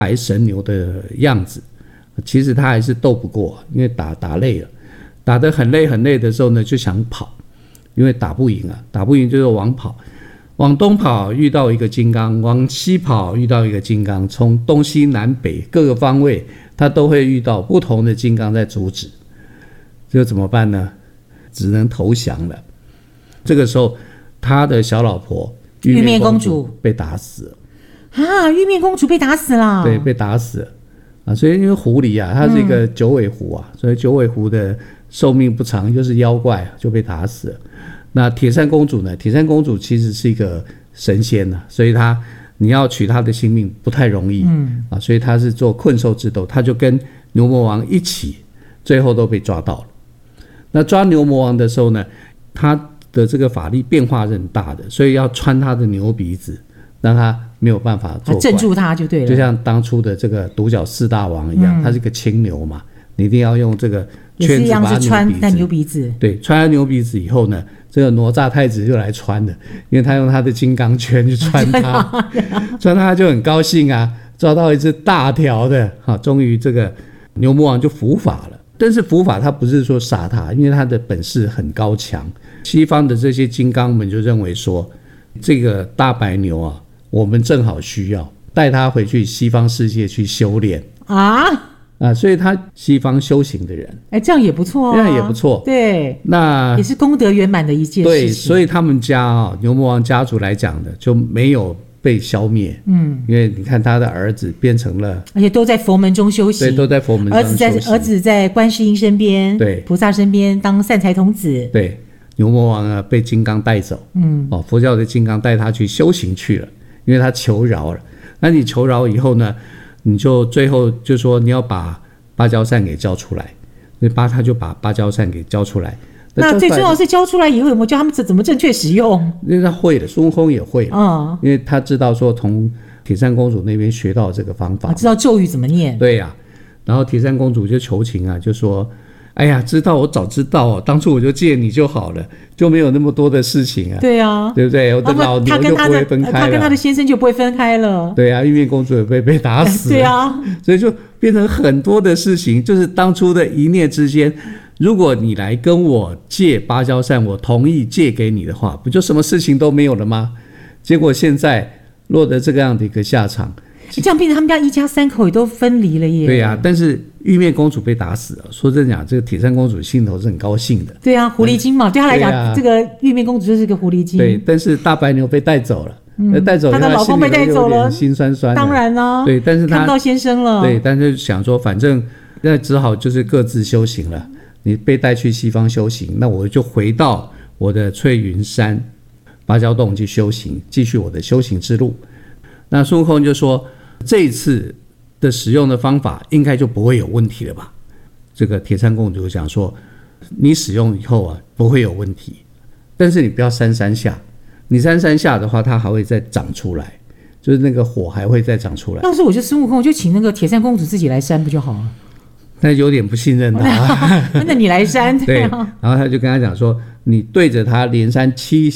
白神牛的样子，其实他还是斗不过，因为打累了，打得很累很累的时候呢，就想跑，因为打不赢啊，打不赢就是往跑，往东跑遇到一个金刚，往西跑遇到一个金刚，从东西南北各个方位，他都会遇到不同的金刚在阻止，这怎么办呢？只能投降了。这个时候，他的小老婆玉面公主被打死了。 玉面公主被打死了。 对，被打死了所以因为狐狸啊，它是一个九尾狐啊，所以九尾狐的寿命不长，又是妖怪，就被打死了。那铁扇公主呢？铁扇公主其实是一个神仙所以你要取她的性命不太容易所以她是做困兽之斗，她就跟牛魔王一起，最后都被抓到了。那抓牛魔王的时候呢，他的这个法力变化是很大的，所以要穿他的牛鼻子，让他没有办法作怪， 镇住他就对了。 就像当初的这个独角四大王一样，他是个青牛嘛，你一定要用这个圈子把他牛鼻子。 对，穿了牛鼻子以后呢，这个哪吒太子就来穿了，因为他用他的金刚圈去穿他，穿他就很高兴啊，抓到一只大条的终于这个牛魔王就伏法了。但是伏法他不是说杀他，因为他的本事很高强。西方的这些金刚们就认为说，这个大白牛啊，我们正好需要带他回去西方世界去修炼所以他西方修行的人， 这样也不错这样也不错。 对， 那也是功德圆满的一件事情。 对，所以他们家牛魔王家族来讲的就没有被消灭，因为你看他的儿子变成了， 而且都在佛门中修行， 对，都在佛门中修行。 儿子在观世音身边， 对， 菩萨身边当善财童子， 对，牛魔王被金刚带走，佛教的金刚带他去修行去了，因为他求饶了。那你求饶以后呢，你就最后就说你要把芭蕉扇给交出来，他就把芭蕉扇给交出来。 那最重要是交出来以后有没有教他们怎么正确使用？ 因为他会了，孙悟空也会了，因为他知道说从铁扇公主那边学到这个方法， 知道咒语怎么念。 对呀，然后铁扇公主就求情就说：“哎呀，我早知道当初我就借你就好了，就没有那么多的事情对啊， 对不对？我的老牛就不会分开了， 他跟他的先生就不会分开了。 对啊，玉面公主也被打死了。 对啊， 所以就变成很多的事情，就是当初的一念之间。如果你来跟我借芭蕉扇，我同意借给你的话，不就什么事情都没有了吗？结果现在落得这个样的一个下场， 这样变成他们家一家三口也都分离了耶。 对啊，但是玉面公主被打死了，说真的讲，这个铁扇公主心头是很高兴的。 对啊，狐狸精嘛，对她来讲，这个玉面公主就是个狐狸精。 对，但是大白牛被带走了，带走了， 她的老公被带走了， 心酸酸的。 当然啦， 对，但是她看不到先生了。 对，但是想说，反正那只好就是各自修行了。你被带去西方修行，那我就回到我的翠云山芭蕉洞去修行，继续我的修行之路。那孙悟空就说，这一次的使用的方法应该就不会有问题了吧？这个铁扇公主讲说，你使用以后不会有问题，但是你不要扇三下，你扇三下的话，它还会再长出来，就是那个火还会再长出来。 要是我是孙悟空，我就请那个铁扇公主自己来扇不就好了？ 那有点不信任他那你来扇。 对，然后他就跟他讲说，你对着他连扇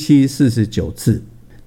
7749次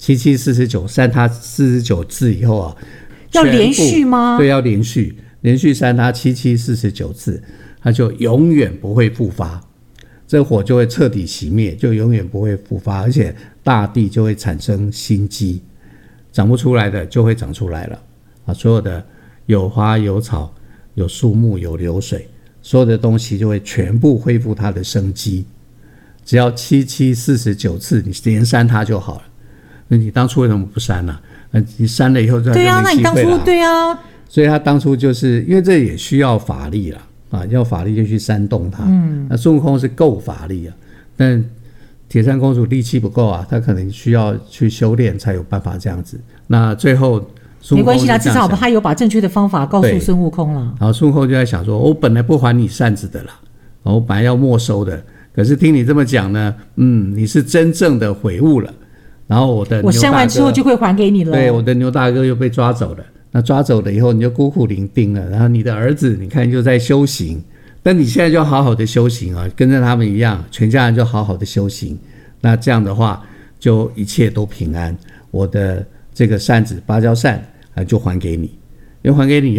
，7749扇他49次以后要连续吗？ 对，要连续扇他7749次，他就永远不会复发，这火就会彻底熄灭，就永远不会复发，而且大地就会产生新机，长不出来的就会长出来了所有的有花有草有树木有流水，所有的东西就会全部恢复它的生机。只要7749次你连扇它就好了。那你当初为什么不扇呢？你扇了以后就对啊，那你当初对啊， 所以他当初就是因为这也需要法力啦要法力就去煽动它。那孙悟空是够法力但铁扇公主力气不够她可能需要去修炼才有办法这样子。那最后没关系啦，至少他有把正确的方法告诉孙悟空了。 然后孙悟空就在想说，我本来不还你扇子的啦，我本来要没收的，可是听你这么讲呢，你是真正的悔悟了。然后我扇完之后就会还给你了。 对，我的牛大哥又被抓走了。那抓走了以后，你就孤苦伶仃了。然后你的儿子，你看就在修行，但你现在就好好的修行跟着他们一样，全家人就好好的修行。那这样的话，就一切都平安。我的这个扇子芭蕉扇就还给你， 因为还给你